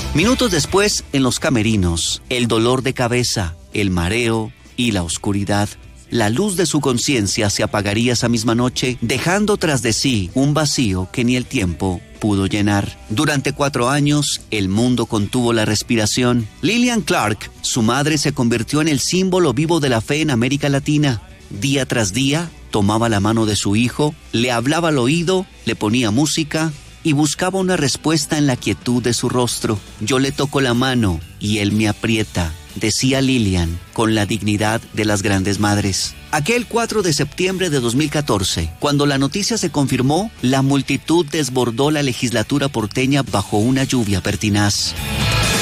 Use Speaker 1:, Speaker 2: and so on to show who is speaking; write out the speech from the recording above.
Speaker 1: Minutos después, en los camerinos, el dolor de cabeza, el mareo y la oscuridad. La luz de su conciencia se apagaría esa misma noche, dejando tras de sí un vacío que ni el tiempo pudo llenar. Durante 4 años, el mundo contuvo la respiración. Lillian Clark, su madre, se convirtió en el símbolo vivo de la fe en América Latina. Día tras día, tomaba la mano de su hijo, le hablaba al oído, le ponía música y buscaba una respuesta en la quietud de su rostro. Yo le toco la mano y él me aprieta, decía Lillian, con la dignidad de las grandes madres. Aquel 4 de septiembre de 2014, cuando la noticia se confirmó, la multitud desbordó la legislatura porteña bajo una lluvia pertinaz.